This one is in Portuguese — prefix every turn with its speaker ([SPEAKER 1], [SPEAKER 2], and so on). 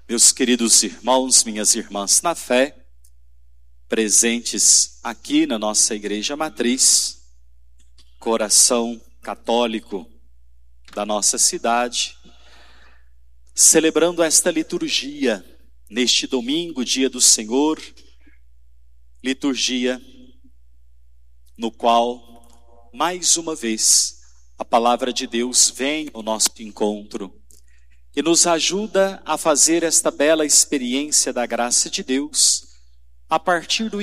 [SPEAKER 1] Meus queridos irmãos, minhas irmãs na fé, presentes aqui na nossa Igreja Matriz, coração católico da nossa cidade, celebrando esta liturgia neste domingo, dia do Senhor, liturgia no qual, mais uma vez, a palavra de Deus vem ao nosso encontro e nos ajuda a fazer esta bela experiência da graça de Deus a partir do